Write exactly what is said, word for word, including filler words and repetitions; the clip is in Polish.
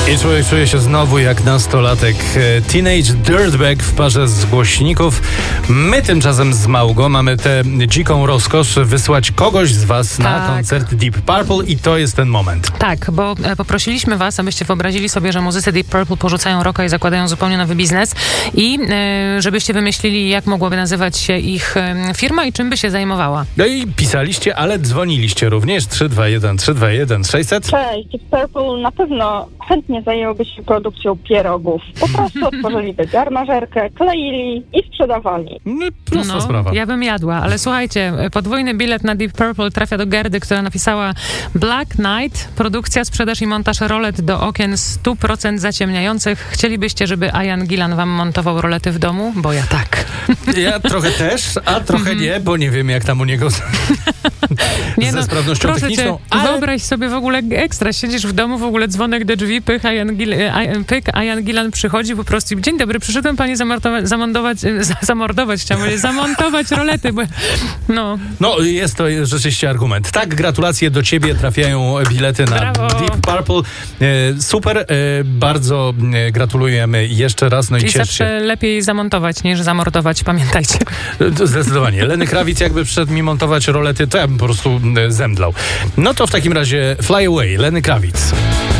I człowiek czuje się znowu jak nastolatek. Teenage Dirtbag w parze z głośników. My tymczasem z Małgo mamy tę dziką rozkosz wysłać kogoś z was tak. na koncert Deep Purple i to jest ten moment. Tak, bo poprosiliśmy was, abyście wyobrazili sobie, że muzycy Deep Purple porzucają rocka i zakładają zupełnie nowy biznes i e, żebyście wymyślili, jak mogłaby nazywać się ich e, firma i czym by się zajmowała. No i pisaliście, ale dzwoniliście również. trzy dwa jeden trzy dwa jeden sześćset. Cześć, Deep Purple na pewno chętnie zajęłoby się produkcją pierogów. Po prostu otworzyliby garmażerkę, kleili i sprzedawali. No, prosta no, sprawa. Ja bym jadła, ale słuchajcie, podwójny bilet na Deep Purple trafia do Gerdy, która napisała Black Night, produkcja, sprzedaż i montaż rolet do okien sto procent zaciemniających. Chcielibyście, żeby Ian Gillan wam montował rolety w domu? Bo ja tak. Ja trochę też, a trochę nie, bo nie wiem, jak tam u niego nie ze no, sprawnością proszę techniczną. Cię, ale... Wyobraź sobie w ogóle ekstra. Siedzisz w domu, w ogóle dzwonek do drzwi, pych, Ian Gil, pyk, Ian Gillan przychodzi po prostu. Dzień dobry, przyszedłem pani zamordować, zamontować, zamordować, chciałam powiedzieć, zamontować rolety, bo no. No, jest to rzeczywiście argument. Tak, gratulacje do ciebie, trafiają bilety na Brawo. Deep Purple. E, super, e, bardzo e, gratulujemy jeszcze raz, no i, I cieszę zawsze się. lepiej zamontować niż zamordować, pamiętajcie. Zdecydowanie. Lenny Kravitz jakby przyszedł mi montować rolety, to ja bym po prostu e, zemdlał. No to w takim razie Fly Away, Lenny Kravitz.